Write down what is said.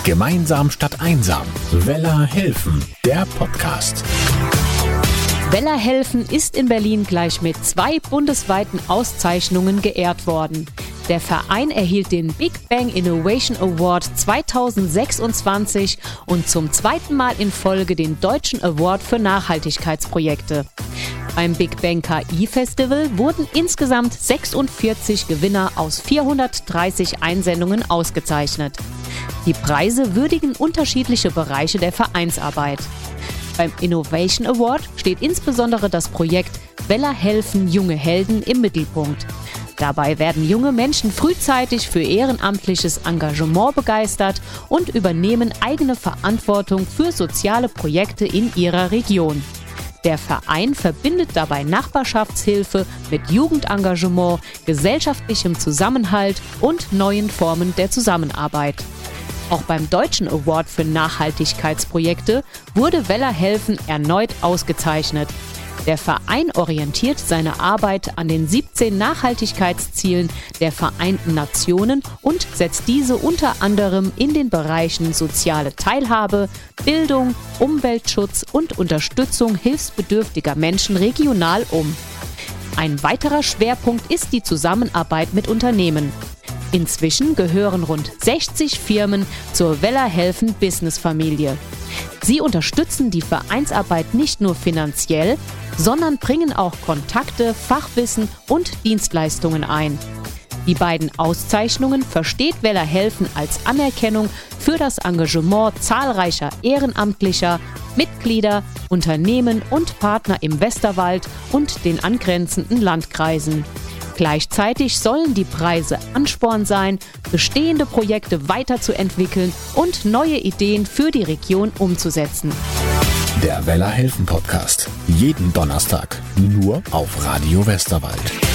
Gemeinsam statt einsam. Weller helfen, der Podcast. Weller helfen ist in Berlin gleich mit 2 bundesweiten Auszeichnungen geehrt worden. Der Verein erhielt den Big Bang Innovation Award 2026 und zum 2. Mal in Folge den Deutschen Award für Nachhaltigkeitsprojekte. Beim Big Bang KI Festival wurden insgesamt 46 Gewinner aus 430 Einsendungen ausgezeichnet. Die Preise würdigen unterschiedliche Bereiche der Vereinsarbeit. Beim Innovation Award steht insbesondere das Projekt Weller helfen junge Helden im Mittelpunkt. Dabei werden junge Menschen frühzeitig für ehrenamtliches Engagement begeistert und übernehmen eigene Verantwortung für soziale Projekte in ihrer Region. Der Verein verbindet dabei Nachbarschaftshilfe mit Jugendengagement, gesellschaftlichem Zusammenhalt und neuen Formen der Zusammenarbeit. Auch beim Deutschen Award für Nachhaltigkeitsprojekte wurde Weller helfen erneut ausgezeichnet. Der Verein orientiert seine Arbeit an den 17 Nachhaltigkeitszielen der Vereinten Nationen und setzt diese unter anderem in den Bereichen soziale Teilhabe, Bildung, Umweltschutz und Unterstützung hilfsbedürftiger Menschen regional um. Ein weiterer Schwerpunkt ist die Zusammenarbeit mit Unternehmen. Inzwischen gehören rund 60 Firmen zur Weller helfen Business-Familie. Sie unterstützen die Vereinsarbeit nicht nur finanziell, sondern bringen auch Kontakte, Fachwissen und Dienstleistungen ein. Die beiden Auszeichnungen versteht Weller helfen als Anerkennung für das Engagement zahlreicher Ehrenamtlicher, Mitglieder, Unternehmen und Partner im Westerwald und den angrenzenden Landkreisen. Gleichzeitig sollen die Preise Ansporn sein, bestehende Projekte weiterzuentwickeln und neue Ideen für die Region umzusetzen. Der Weller helfen Podcast. Jeden Donnerstag. Nur auf Radio Westerwald.